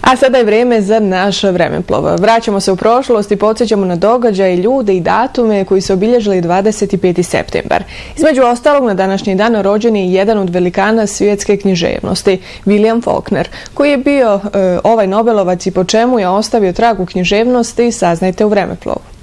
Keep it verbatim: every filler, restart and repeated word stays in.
A sada je vrijeme za naš vremeplov. Vraćamo se u prošlost i podsjećamo na događaje, ljude i datume koji su obilježili dvadeset peti septembar. Između ostalog, na današnji dan rođen je jedan od velikana svjetske književnosti, William Faulkner, koji je bio e, ovaj Nobelovac i po čemu je ostavio trag u književnosti, saznajte u vremeplovu.